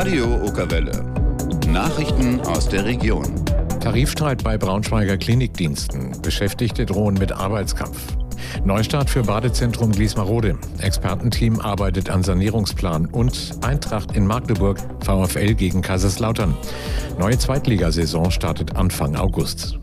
Radio Okerwelle. Nachrichten aus der Region. Tarifstreit bei Braunschweiger Klinikdiensten. Beschäftigte drohen mit Arbeitskampf. Neustart für Badezentrum Gliesmarode. Expertenteam arbeitet an Sanierungsplan. Und Eintracht in Magdeburg, VfL gegen Kaiserslautern. Neue Zweitligasaison startet Anfang August.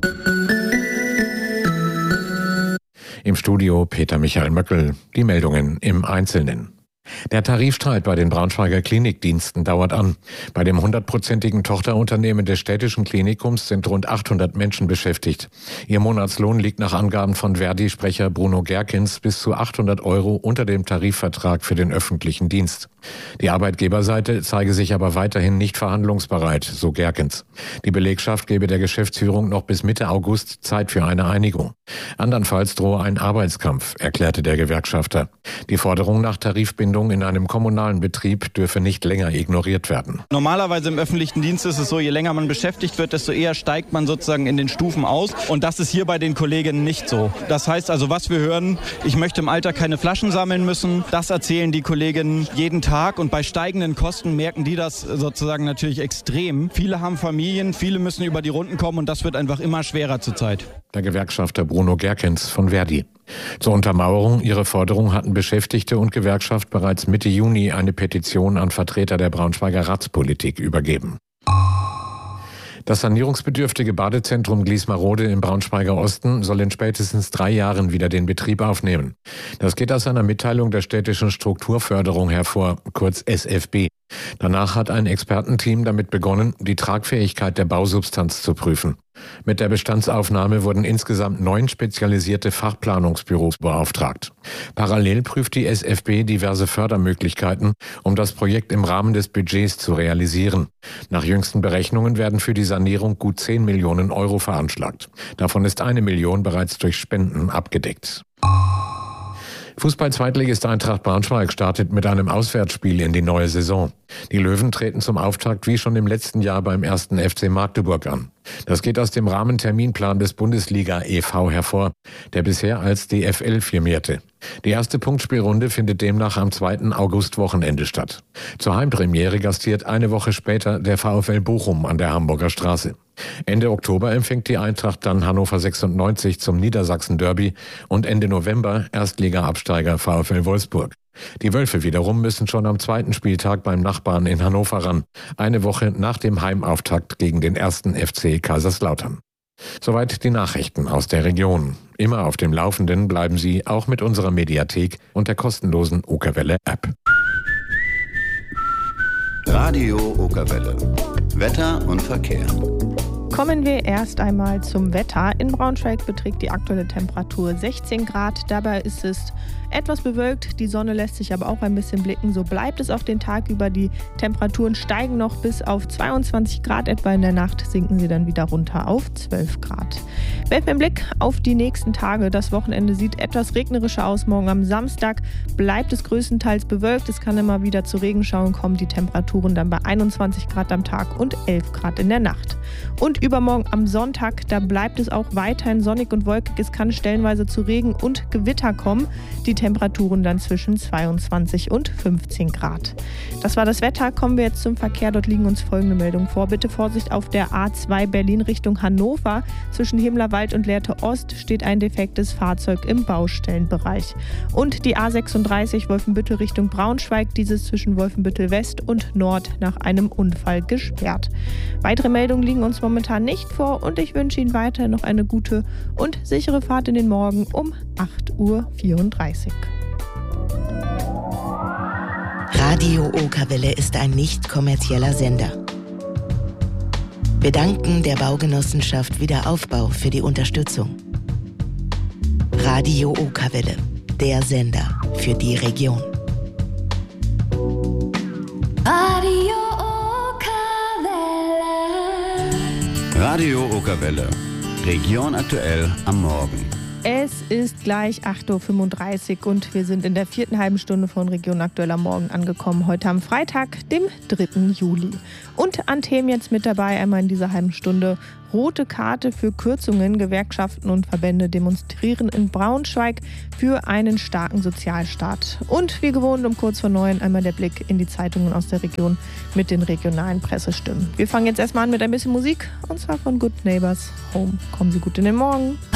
Im Studio Peter Michael Möckel. Die Meldungen im Einzelnen. Der Tarifstreit bei den Braunschweiger Klinikdiensten dauert an. Bei dem 100%igen Tochterunternehmen des städtischen Klinikums sind rund 800 Menschen beschäftigt. Ihr Monatslohn liegt nach Angaben von Verdi-Sprecher Bruno Gerkens bis zu 800 € unter dem Tarifvertrag für den öffentlichen Dienst. Die Arbeitgeberseite zeige sich aber weiterhin nicht verhandlungsbereit, so Gerkens. Die Belegschaft gebe der Geschäftsführung noch bis Mitte August Zeit für eine Einigung. Andernfalls drohe ein Arbeitskampf, erklärte der Gewerkschafter. Die Forderung nach Tarifbindung in einem kommunalen Betrieb dürfe nicht länger ignoriert werden. Normalerweise im öffentlichen Dienst ist es so, je länger man beschäftigt wird, desto eher steigt man sozusagen in den Stufen aus. Und das ist hier bei den Kolleginnen nicht so. Das heißt also, was wir hören, ich möchte im Alter keine Flaschen sammeln müssen. Das erzählen die Kolleginnen jeden Tag. Und bei steigenden Kosten merken die das sozusagen natürlich extrem. Viele haben Familien, viele müssen über die Runden kommen und das wird einfach immer schwerer zurzeit. Der Gewerkschafter Bruno Gerkens von Verdi. Zur Untermauerung ihrer Forderung hatten Beschäftigte und Gewerkschaft bereits Mitte Juni eine Petition an Vertreter der Braunschweiger Ratspolitik übergeben. Das sanierungsbedürftige Badezentrum Gliesmarode im Braunschweiger Osten soll in spätestens 3 Jahren wieder den Betrieb aufnehmen. Das geht aus einer Mitteilung der städtischen Strukturförderung hervor, kurz SFB. Danach hat ein Expertenteam damit begonnen, die Tragfähigkeit der Bausubstanz zu prüfen. Mit der Bestandsaufnahme wurden insgesamt 9 spezialisierte Fachplanungsbüros beauftragt. Parallel prüft die SFB diverse Fördermöglichkeiten, um das Projekt im Rahmen des Budgets zu realisieren. Nach jüngsten Berechnungen werden für die Sanierung gut 10 Millionen € veranschlagt. Davon ist 1 Million bereits durch Spenden abgedeckt. Fußball-Zweitligist Eintracht Braunschweig startet mit einem Auswärtsspiel in die neue Saison. Die Löwen treten zum Auftakt wie schon im letzten Jahr beim 1. FC Magdeburg an. Das geht aus dem Rahmenterminplan des Bundesliga e.V. hervor, der bisher als DFL firmierte. Die erste Punktspielrunde findet demnach am 2. August-Wochenende statt. Zur Heimpremiere gastiert eine Woche später der VfL Bochum an der Hamburger Straße. Ende Oktober empfängt die Eintracht dann Hannover 96 zum Niedersachsen-Derby und Ende November Erstliga-Absteiger VfL Wolfsburg. Die Wölfe wiederum müssen schon am 2. Spieltag beim Nachbarn in Hannover ran, eine Woche nach dem Heimauftakt gegen den 1. FC Kaiserslautern. Soweit die Nachrichten aus der Region. Immer auf dem Laufenden bleiben Sie auch mit unserer Mediathek und der kostenlosen Okerwelle-App. Radio Okerwelle. Wetter und Verkehr. Kommen wir erst einmal zum Wetter. In Braunschweig beträgt die aktuelle Temperatur 16 Grad. Dabei ist es etwas bewölkt. Die Sonne lässt sich aber auch ein bisschen blicken. So bleibt es auch den Tag über. Die Temperaturen steigen noch bis auf 22 Grad etwa. In der Nacht sinken sie dann wieder runter auf 12 Grad. Werfen wir einen Blick auf die nächsten Tage. Das Wochenende sieht etwas regnerischer aus. Morgen am Samstag bleibt es größtenteils bewölkt. Es kann immer wieder zu Regenschauern kommen. Die Temperaturen dann bei 21 Grad am Tag und 11 Grad in der Nacht. Und übermorgen am Sonntag, da bleibt es auch weiterhin sonnig und wolkig. Es kann stellenweise zu Regen und Gewitter kommen. Die Temperaturen dann zwischen 22 und 15 Grad. Das war das Wetter. Kommen wir jetzt zum Verkehr. Dort liegen uns folgende Meldungen vor. Bitte Vorsicht auf der A2 Berlin Richtung Hannover. Zwischen Himmlerwald und Lehrte Ost steht ein defektes Fahrzeug im Baustellenbereich. Und die A36 Wolfenbüttel Richtung Braunschweig. Dieses zwischen Wolfenbüttel West und Nord nach einem Unfall gesperrt. Weitere Meldungen liegen uns momentan nicht vor und ich wünsche Ihnen weiter noch eine gute und sichere Fahrt in den Morgen um 8:34 Uhr. Radio Okerwelle ist ein nicht kommerzieller Sender. Wir danken der Baugenossenschaft Wiederaufbau für die Unterstützung. Radio Okerwelle, der Sender für die Region. Radio Okerwelle. Radio Okerwelle. Region aktuell am Morgen. Es ist gleich 8.35 Uhr und wir sind in der 4. halben Stunde von Region Aktuell am Morgen angekommen. Heute am Freitag, dem 3. Juli. Und an Themen jetzt mit dabei, einmal in dieser halben Stunde: rote Karte für Kürzungen. Gewerkschaften und Verbände demonstrieren in Braunschweig für einen starken Sozialstaat. Und wie gewohnt um kurz vor 9 einmal der Blick in die Zeitungen aus der Region mit den regionalen Pressestimmen. Wir fangen jetzt erstmal an mit ein bisschen Musik, und zwar von Good Neighbors Home. Kommen Sie gut in den Morgen.